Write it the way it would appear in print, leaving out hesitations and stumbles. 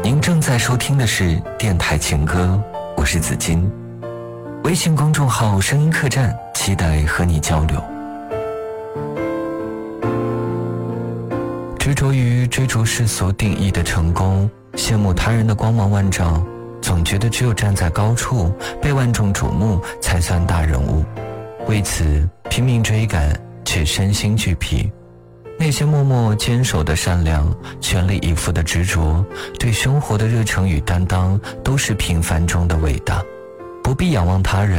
您正在收听的是电台情歌，我是紫金。微信公众号声音客栈，期待和你交流。执着于追逐世俗定义的成功，羡慕他人的光芒万丈，总觉得只有站在高处被万众瞩目才算大人物，为此拼命追赶，却身心俱疲。那些默默坚守的善良，全力以赴的执着，对生活的热诚与担当，都是平凡中的伟大。不必仰望他人，